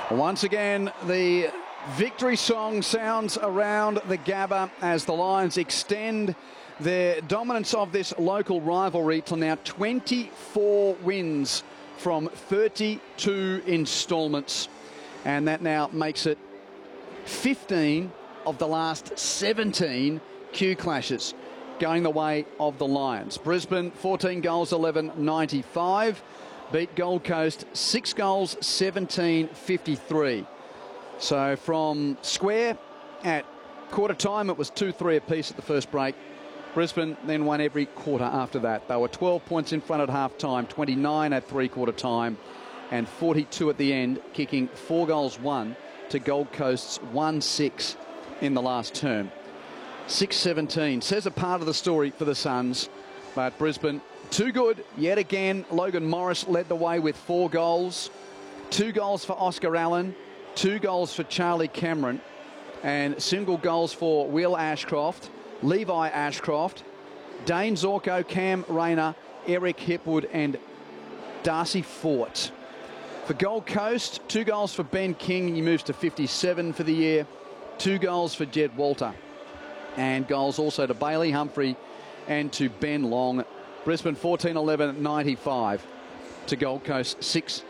Once again, the victory song sounds around the Gabba as the Lions extend their dominance of this local rivalry to now 24 wins from 32 instalments. And that now makes it 15 of the last 17 Q clashes going the way of the Lions. Brisbane, 14 goals, 11.95. Beat Gold Coast, 6 goals, 17.53. So from square at quarter time, it was 2-3 apiece at the first break. Brisbane then won every quarter after that. They were 12 points in front at half time, 29 at three-quarter time, and 42 at the end, kicking 4 goals, 1 to Gold Coast's 1-6 in the last term. 6-17 says a part of the story for the Suns, but Brisbane too good yet again. Logan Morris led the way with 4 goals, 2 goals for Oscar Allen, 2 goals for Charlie Cameron, and single goals for Will Ashcroft, Levi Ashcroft, Dane Zorko, Cam Rayner, Eric Hipwood, and Darcy Fort. For Gold Coast, 2 goals for Ben King. He moves to 57 for the year. 2 goals for Jed Walter. And goals also to Bailey Humphrey and to Ben Long. Brisbane 14-11-95 to Gold Coast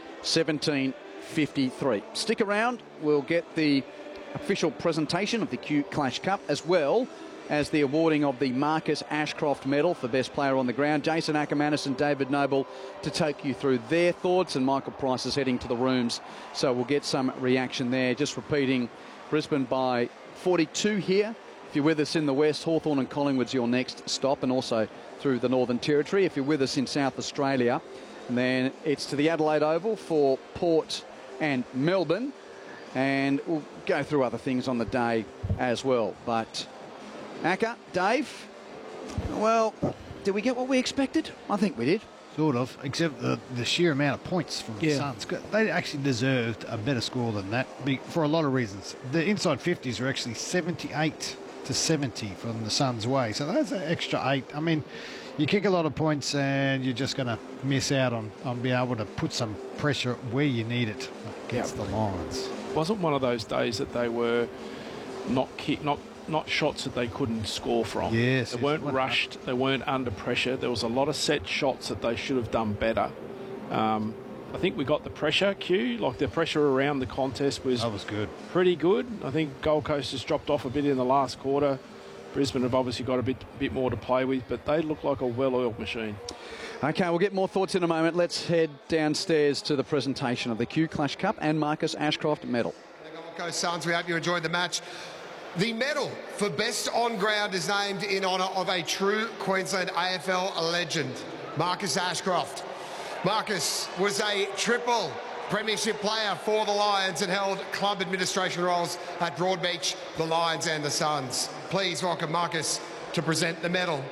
6-17-53. Stick around. We'll get the official presentation of the Q Clash Cup as well as the awarding of the Marcus Ashcroft Medal for Best Player on the Ground. Jason Ackermanis and David Noble to take you through their thoughts, and Michael Price is heading to the rooms, so we'll get some reaction there. Just repeating, Brisbane by 42 here. If you're with us in the west, Hawthorn and Collingwood's your next stop, and also through the Northern Territory. If you're with us in South Australia, then it's to the Adelaide Oval for Port and Melbourne, and we'll go through other things on the day as well. But Acker, Dave, well, did we get what we expected? I think we did. Sort of, except the sheer amount of points from the Suns. They actually deserved a better score than that for a lot of reasons. The inside 50s are actually 78-70 from the Suns' way. So that's an extra 8. I mean, you kick a lot of points and you're just going to miss out on being able to put some pressure where you need it against the Lions. Wasn't one of those days that they were not shots that they couldn't score from. Yes. They weren't rushed. They weren't under pressure. There was a lot of set shots that they should have done better. I think we got the pressure, Q. Like the pressure around the contest was good. Pretty good. I think Gold Coast has dropped off a bit in the last quarter. Brisbane have obviously got a bit more to play with, but they look like a well-oiled machine. Okay, we'll get more thoughts in a moment. Let's head downstairs to the presentation of the Q Clash Cup and Marcus Ashcroft Medal. The Gold Coast Suns, we hope you enjoyed the match. The medal for Best On Ground is named in honour of a true Queensland AFL legend, Marcus Ashcroft. Marcus was a triple premiership player for the Lions and held club administration roles at Broadbeach, the Lions and the Suns. Please welcome Marcus to present the medal.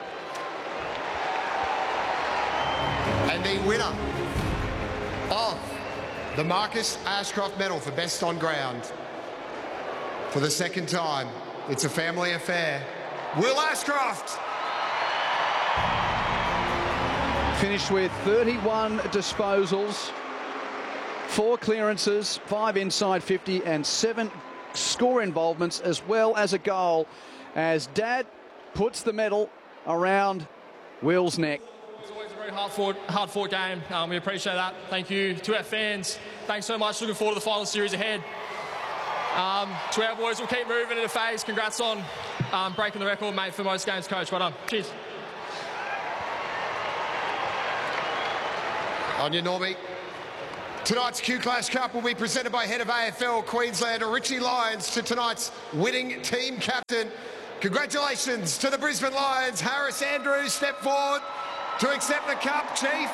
And the winner of the Marcus Ashcroft Medal for Best On Ground, for the second time, it's a family affair, Will Ashcroft. Finished with 31 disposals, 4 clearances, 5 inside 50 and 7 score involvements as well as a goal, as Dad puts the medal around Will's neck. It's always a very hard-fought game. We appreciate that. Thank you to our fans. Thanks so much. Looking forward to the final series ahead. To our boys, we'll keep moving in the phase. Congrats on breaking the record, mate, for most games, coach. Well done. Cheers. On you, Normie. Tonight's Q Clash Cup will be presented by head of AFL Queensland, Richie Lyons, to tonight's winning team captain. Congratulations to the Brisbane Lions. Harris Andrews, step forward to accept the cup, Chief.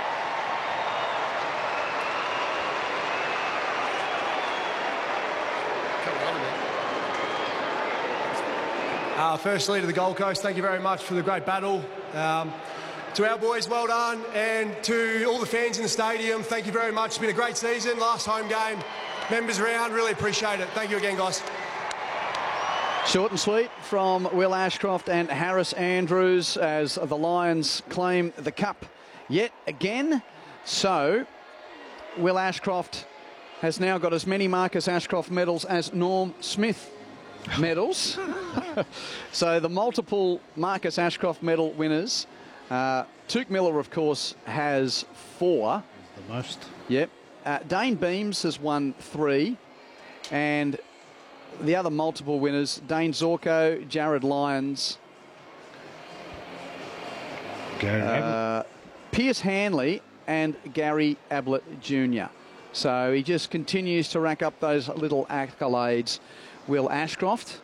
Firstly, to the Gold Coast, thank you very much for the great battle. To our boys, well done. And to all the fans in the stadium, thank you very much. It's been a great season. Last home game, members around, really appreciate it. Thank you again, guys. Short and sweet from Will Ashcroft and Harris Andrews as the Lions claim the cup yet again. So, Will Ashcroft has now got as many Marcus Ashcroft medals as Norm Smith medals. So the multiple Marcus Ashcroft medal winners. Tuke Miller, of course, has 4. The most. Yep. Dane Beams has won 3. And the other multiple winners, Dane Zorko, Jared Lyons, Pierce Hanley and Gary Ablett Jr. So he just continues to rack up those little accolades. Will Ashcroft,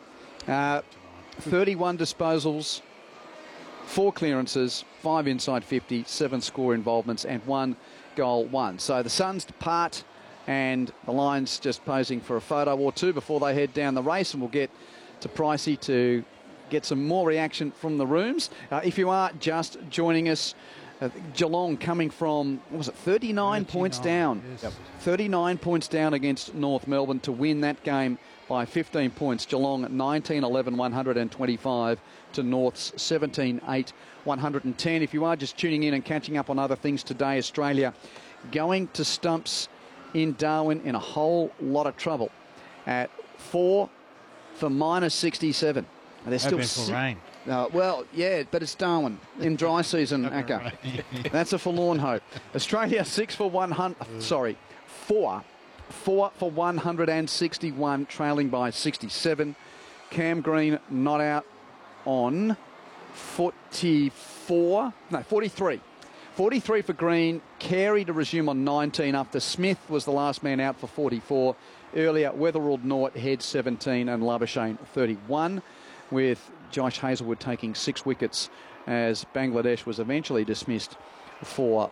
31 disposals, 4 clearances, 5 inside 50, 7 score involvements and 1 goal won. So the Suns depart and the Lions just posing for a photo or two before they head down the race, and we'll get to Pricey to get some more reaction from the rooms. If you are just joining us, Geelong coming from, what was it, 39 points down. Yes. Yep. 39 points down against North Melbourne to win that game by 15 points. Geelong 19-11, 125 to North's 17-8, 110. If you are just tuning in and catching up on other things today, Australia going to stumps in Darwin in a whole lot of trouble at 4 for -67. And they're still for rain. Well, yeah, but it's Darwin in dry season, Acker. That's a forlorn hope. Australia 4 for 161, trailing by 67. Cam Green not out on 43. 43 for Green. Carey to resume on 19 after Smith was the last man out for 44. Earlier, Weatherald Nort head 17 and Labuschagne 31, with Josh Hazelwood taking 6 wickets as Bangladesh was eventually dismissed for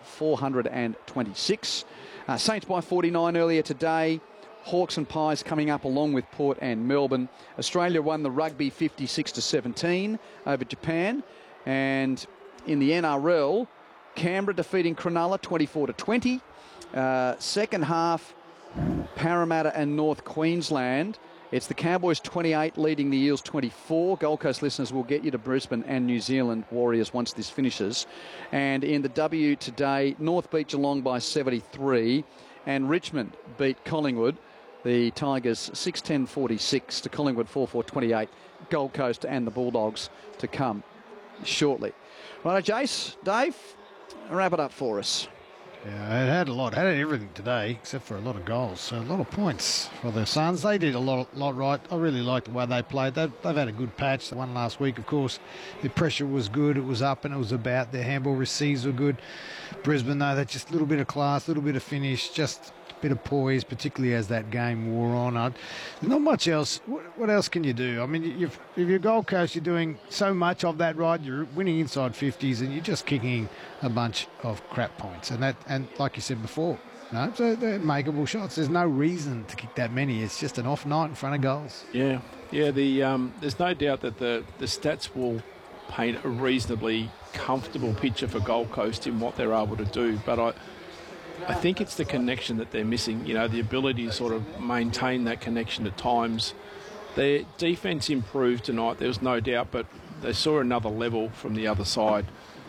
426. Saints by 49 earlier today. Hawks and Pies coming up along with Port and Melbourne. Australia won the rugby 56-17 over Japan. And in the NRL, Canberra defeating Cronulla 24-20. Second half, Parramatta and North Queensland. It's the Cowboys 28 leading the Eels 24. Gold Coast listeners will get you to Brisbane and New Zealand Warriors once this finishes. And in the W today, North beat Geelong by 73 and Richmond beat Collingwood. The Tigers 6-10-46 to Collingwood 4-4-28. Gold Coast and the Bulldogs to come shortly. Right, Jace, Dave, wrap it up for us. Yeah, it had everything today except for a lot of goals. So a lot of points for the Suns. They did a lot right. I really liked the way they played. They've had a good patch. The one last week, of course, the pressure was good. It was up and it was about. Their handball receives were good. Brisbane, though, they're just a little bit of class, a little bit of finish, just a bit of poise, particularly as that game wore on. Not much else. What else can you do? I mean, if you're Gold Coast, you're doing so much of that right. You're winning inside 50s and you're just kicking a bunch of crap points. And like you said before, so they're makeable shots. There's no reason to kick that many. It's just an off night in front of goals. Yeah. There's no doubt that the stats will paint a reasonably comfortable picture for Gold Coast in what they're able to do. But I think it's the connection that they're missing, the ability to sort of maintain that connection at times. Their defence improved tonight, there was no doubt, but they saw another level from the other side.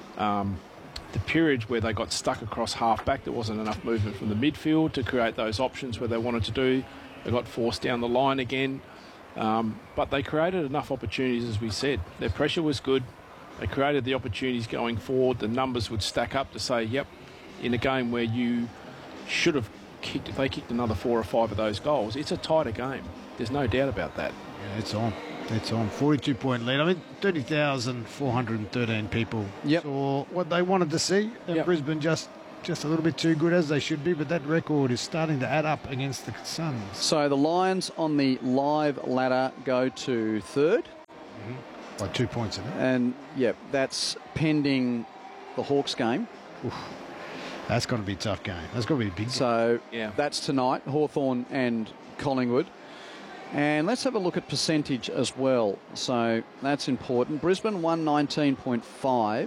The periods where they got stuck across half-back, there wasn't enough movement from the midfield to create those options where they wanted to do. They got forced down the line again. But they created enough opportunities, as we said. Their pressure was good. They created the opportunities going forward. The numbers would stack up to say, yep, in a game where you should have kicked, if they kicked another 4 or 5 of those goals, it's a tighter game. There's no doubt about that. Yeah, it's on. 42-point lead. I mean, 30,413 people saw what they wanted to see. And Brisbane just a little bit too good, as they should be, but that record is starting to add up against the Suns. So the Lions on the live ladder go to third. By 2 points in it. And, that's pending the Hawks game. Oof. That's going to be a tough game. That's going to be a big game. So that's tonight, Hawthorn and Collingwood. And let's have a look at percentage as well. So that's important. Brisbane 119.5.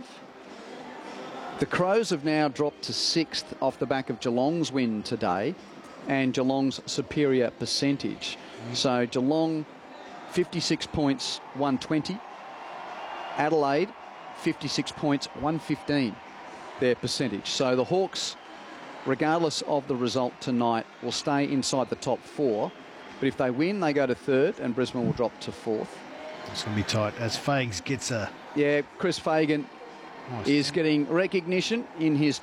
The Crows have now dropped to 6th off the back of Geelong's win today and Geelong's superior percentage. So Geelong 56 points, 120. Adelaide 56 points, 115. Their percentage. So the Hawks regardless of the result tonight, will stay inside the top 4. But if they win, they go to 3rd, and Brisbane will drop to 4th. It's going to be tight as Fags gets a... Yeah, Chris Fagan is getting recognition in his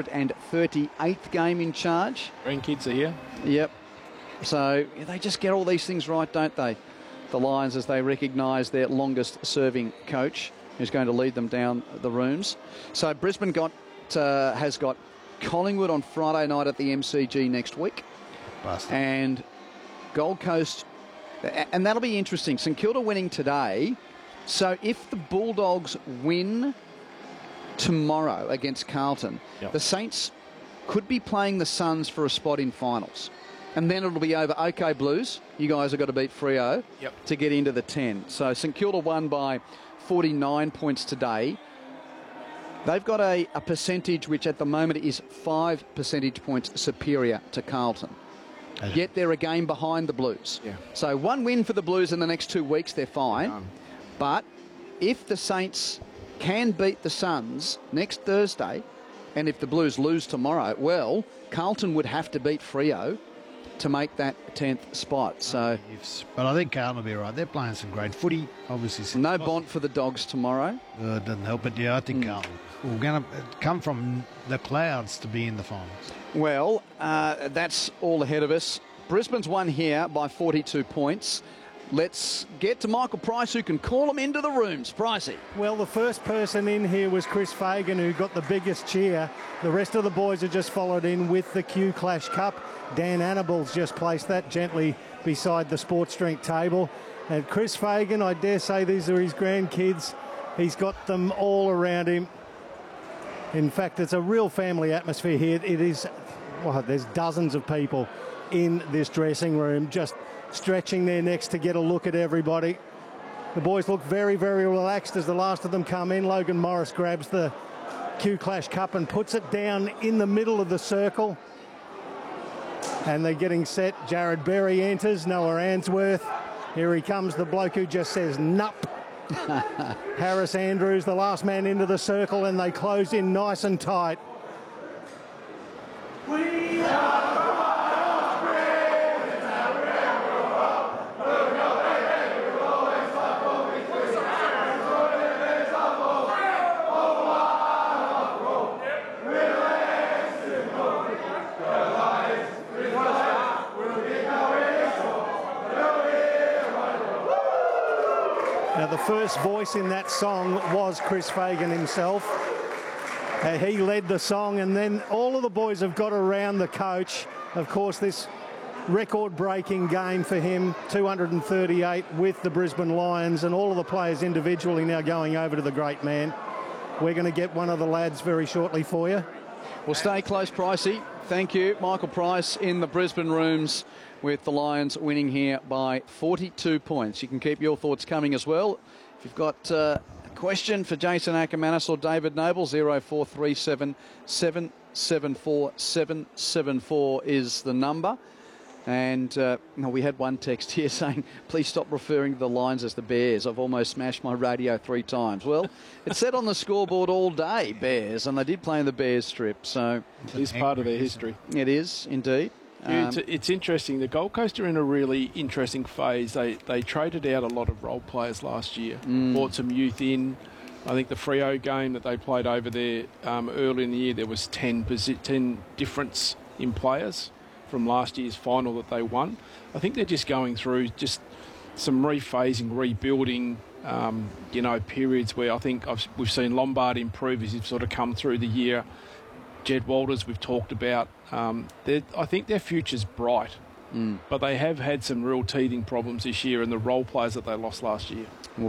238th game in charge. Grandkids are here. Yep. So they just get all these things right, don't they? The Lions, as they recognise their longest-serving coach, who's going to lead them down the rooms. So Brisbane has got Collingwood on Friday night at the MCG next week. Bastard. And Gold Coast, and that'll be interesting. St Kilda winning today. So if the Bulldogs win tomorrow against Carlton, the Saints could be playing the Suns for a spot in finals. And then it'll be over. OK, Blues, you guys have got to beat Freo to get into the 10. So St Kilda won by 49 points today. They've got a percentage which at the moment is 5 percentage points superior to Carlton. Yet they're a game behind the Blues. Yeah. So one win for the Blues in the next 2 weeks, they're fine. But if the Saints can beat the Suns next Thursday, and if the Blues lose tomorrow, well, Carlton would have to beat Freo to make that 10th spot. So, but I think Carlton will be right. They're playing some great footy, obviously. No Bont for the Dogs tomorrow. It doesn't help it. Yeah, I think Carlton will going to come from the clouds to be in the finals. Well, that's all ahead of us. Brisbane's won here by 42 points. Let's get to Michael Price, who can call them into the rooms. Pricey. Well, the first person in here was Chris Fagan, who got the biggest cheer. The rest of the boys have just followed in with the Q Clash Cup. Dan Annibal's just placed that gently beside the sports drink table. And Chris Fagan, I dare say these are his grandkids. He's got them all around him. In fact, it's a real family atmosphere here. It is, well, there's dozens of people in this dressing room just stretching their necks to get a look at everybody. The boys look very, very relaxed as the last of them come in. Logan Morris grabs the Q Clash Cup and puts it down in the middle of the circle. And they're getting set. Jared Berry enters. Noah Answorth. Here he comes, the bloke who just says, "Nup." Harris Andrews, the last man into the circle, and they close in nice and tight. We are Now, the first voice in that song was Chris Fagan himself. He led the song, and then all of the boys have got around the coach. Of course, this record-breaking game for him, 238 with the Brisbane Lions, and all of the players individually now going over to the great man. We're going to get one of the lads very shortly for you. Well, stay close, Pricey. Thank you. Michael Price in the Brisbane rooms with the Lions winning here by 42 points. You can keep your thoughts coming as well. If you've got a question for Jason Ackermanis or David Noble, 0437 774 774 is the number. And we had one text here saying, please stop referring to the Lions as the Bears. I've almost smashed my radio 3 times. Well, it said on the scoreboard all day, Bears, and they did play in the Bears strip. So it is part of their history. It is, indeed. It's interesting. The Gold Coast are in a really interesting phase. They traded out a lot of role players last year, brought some youth in. I think the Freo game that they played over there early in the year, there was 10 difference in players from last year's final that they won. I think they're just going through just some rephasing, rebuilding, periods where I think we've seen Lombard improve as he's sort of come through the year. Jed Walters, we've talked about. I think their future's bright, but they have had some real teething problems this year in the role players that they lost last year.